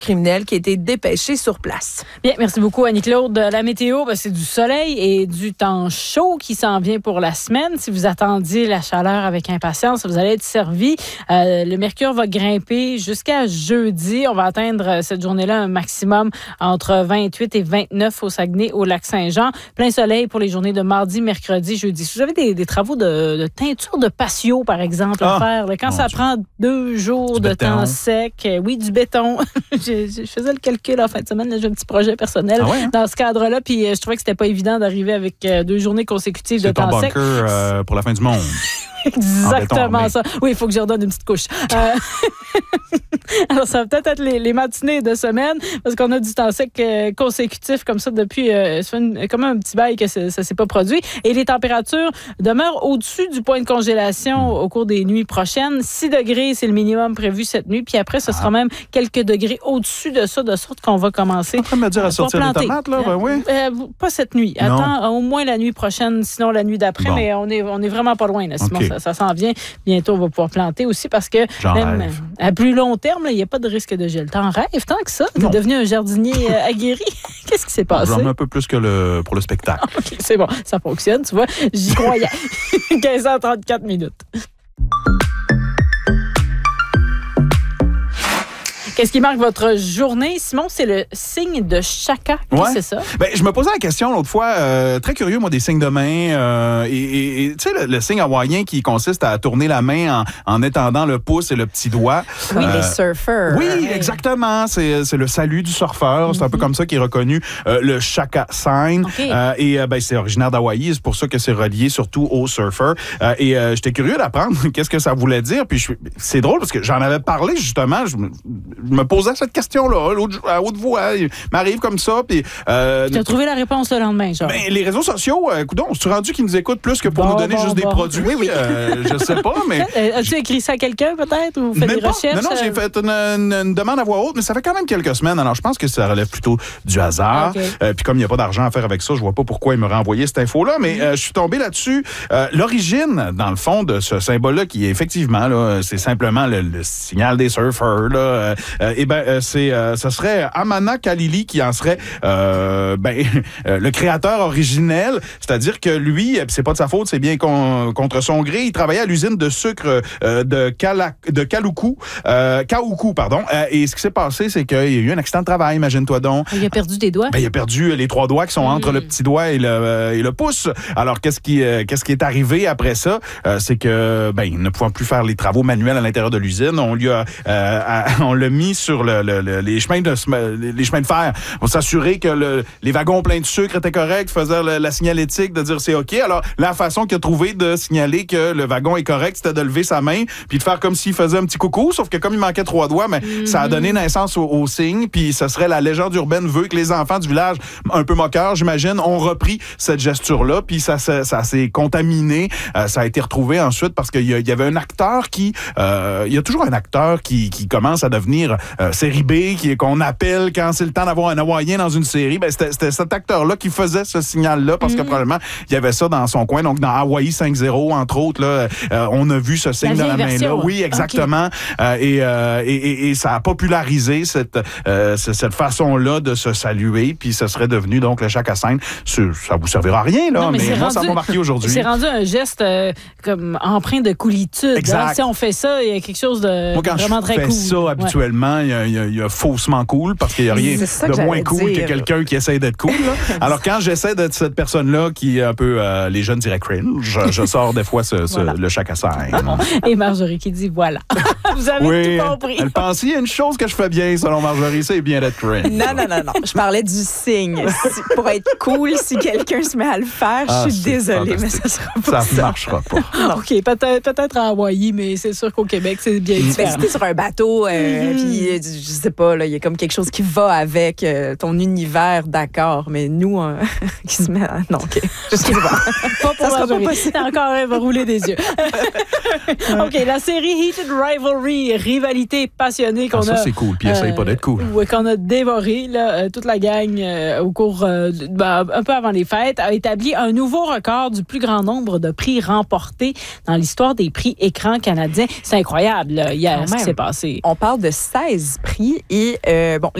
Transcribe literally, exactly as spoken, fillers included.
criminel qui a été dépêché sur place. Bien, merci beaucoup Annie-Claude. La météo, ben, c'est du soleil et du temps chaud qui s'en vient pour la semaine. Si vous attendiez la chaleur avec impatience, vous allez être servi. Euh, le mercure va grimper jusqu'à jeudi. On va atteindre cette journée-là un maximum entre vingt-huit et vingt-neuf au Saguenay, au Lac-Saint-Jean. Plein soleil pour les journées de mardi, mercredi, jeudi. Si vous avez des, des travaux de, de teinture de patio, par exemple, ah, à faire, là, quand ça Dieu. prend deux jours du de béton. temps sec, euh, oui, du béton. je, je faisais le calcul en fin de semaine. Là, j'ai un petit projet personnel ah ouais, hein? dans ce cadre-là. Puis euh, je trouvais que c'était pas évident d'arriver avec euh, deux journées consécutives c'est de temps ton sec. bunker euh, pour la fin du monde. Exactement béton, mais... ça. Oui, il faut que je redonne une petite couche. Euh... Alors, ça va peut-être être les, les matinées de semaine, parce qu'on a du temps sec euh, consécutif comme ça depuis euh, ça fait une, comme un petit bail que ça ne s'est pas produit. Et les températures demeurent au-dessus du point de congélation mmh. au cours des nuits prochaines. six degrés, c'est le minimum prévu cette nuit. Puis après, ce ah. sera même quelques degrés au-dessus de ça, de sorte qu'on va commencer. En train de me dire à sortir planter. les tomates, là? Ben oui. Euh, pas cette nuit. Non. Attends, au moins la nuit prochaine, sinon la nuit d'après, bon. mais on est, on est vraiment pas loin, là, Simon. Okay. Ça, ça s'en vient. Bientôt, on va pouvoir planter aussi parce que même à plus long terme, il n'y a pas de risque de gel. T'en rêves tant que ça? T'es devenu un jardinier euh, aguerri? Qu'est-ce qui s'est passé? J'en ai un peu plus que le, pour le spectacle. Okay, c'est bon, ça fonctionne, tu vois. J'y croyais. quinze heures trente-quatre minutes. Qu'est-ce qui marque votre journée? Simon, c'est le signe de Chaka. Qu'est-ce ouais. que c'est ça? Ben, je me posais la question l'autre fois, euh, très curieux, moi, des signes de main. Euh, et et tu sais, le, le signe hawaïen qui consiste à tourner la main en, en étendant le pouce et le petit doigt. Oui, euh, les surfeurs. Oui, ouais. exactement. C'est, c'est le salut du surfeur. Mm-hmm. C'est un peu comme ça qu'est reconnu euh, le Chaka sign. Okay. Euh, et euh, ben, c'est originaire d'Hawaï. C'est pour ça que c'est relié surtout aux surfeurs. Euh, et euh, j'étais curieux d'apprendre qu'est-ce que ça voulait dire. Puis je, c'est drôle parce que j'en avais parlé justement. Je, Je me posais cette question-là, à haute voix, il m'arrive comme ça. Puis, euh, tu as trouvé la réponse le lendemain, genre? Ben, les réseaux sociaux, euh, coudonc, c'est rendu qu'ils nous écoutent plus que pour bon, nous donner bon, juste bon. des produits. Oui, oui. Euh, je sais pas, mais... As-tu écrit ça à quelqu'un, peut-être, ou fait même des pas. recherches? Non, non, j'ai fait une, une, une demande à voix haute, mais ça fait quand même quelques semaines. Alors, je pense que ça relève plutôt du hasard. Okay. Euh, puis comme il n'y a pas d'argent à faire avec ça, je vois pas pourquoi il me renvoyé cette info-là, mais mm-hmm. euh, je suis tombé là-dessus. Euh, l'origine, dans le fond, de ce symbole-là, qui est effectivement, là, c'est simplement le, le signal des surfeurs, là, euh, euh, et ben, euh, c'est, euh, ce serait Amana Khalili qui en serait euh, ben, euh, le créateur originel. C'est-à-dire que lui, c'est pas de sa faute, c'est bien con, contre son gré. Il travaillait à l'usine de sucre euh, de, Kala, de Kaluku, euh, Kauku, pardon. Euh, et ce qui s'est passé, c'est qu'il y a eu un accident de travail, imagine-toi donc. Il a perdu des doigts? Ben, il a perdu les trois doigts qui sont mmh. entre le petit doigt et le, euh, et le pouce. Alors, qu'est-ce qui, euh, qu'est-ce qui est arrivé après ça? Euh, c'est que, ben, ne pouvant plus faire les travaux manuels à l'intérieur de l'usine, on lui a, euh, à, on l'a mis sur le, le, le, les chemins de les chemins de fer pour s'assurer que le, les wagons pleins de sucre étaient corrects, faisait la, la signalétique de dire c'est OK. Alors, la façon qu'il a trouvé de signaler que le wagon est correct, c'était de lever sa main puis de faire comme s'il faisait un petit coucou, sauf que comme il manquait trois doigts, mais mm-hmm. ça a donné naissance au, au signe, puis ce serait la légende urbaine veut que les enfants du village, un peu moqueurs, j'imagine, ont repris cette gesture-là, puis ça, ça, ça s'est contaminé. Euh, ça a été retrouvé ensuite parce qu'il y, y avait un acteur qui... Euh, il y a toujours un acteur qui, qui commence à devenir euh, série B, qui, qu'on appelle quand c'est le temps d'avoir un Hawaïen dans une série. Ben, c'était, c'était cet acteur-là qui faisait ce signal-là parce mm-hmm. que probablement, il y avait ça dans son coin. Donc, dans Hawaii cinq zéro, entre autres, là, euh, on a vu ce signe dans la main-là. Oui, exactement. Okay. Euh, et, euh, et, et, et ça a popularisé cette, euh, cette façon-là de se saluer, puis ça serait devenu donc le Chaka sign. Ça vous servira à rien, là, non, mais, mais moi, rendu, ça m'a marqué aujourd'hui. C'est rendu un geste euh, comme empreint de coolitude. Exact. Hein? Si on fait ça, il y a quelque chose de moi, quand vraiment très cool. Quand je fais ça, habituellement, il ouais. y, y, y a faussement cool, parce qu'il n'y a rien de moins cool dire. que quelqu'un qui essaie d'être cool. Là. Alors, quand j'essaie d'être cette personne-là qui est un peu, euh, les jeunes diraient cringe, je, je sors des fois ce, ce, voilà. le Chaka sign. Et Marjorie qui dit voilà. Vous avez oui, tout compris. Elle pense, il y a une chose que je fais bien, selon Marjorie, c'est bien d'être cringe. Non, non, non, non. Je parlais du signe. Si, pour être cool, si quelqu'un se met à le faire, ah, je suis désolée, fantastique. mais ça sera pas ça. Ça ne marchera pas. Non. OK, peut-être, peut-être à Hawaï, mais c'est sûr qu'au Québec, c'est bien différent. Si t'es sur un bateau, euh, mm-hmm. puis je sais pas, il y a comme quelque chose qui va avec euh, ton univers, d'accord, mais nous, euh, qui se met à... Non, OK. Je sais pas. Pas pour ça sera pas possible. Encore, elle va rouler des yeux. OK, la série Heated Rivalry, rivalité passionnée qu'on ah, ça, a... Ça, c'est cool, puis euh, essaye pas d'être cool. Oui, qu'on a dévoré, là, euh, toute la gang, euh, au cours, euh, ben, un peu avant les fêtes, a établi un nouveau record du plus grand nombre de prix remportés dans l'histoire des prix écrans canadiens. C'est incroyable, là, hier, ce qui s'est passé. On parle de treize prix et, euh, bon,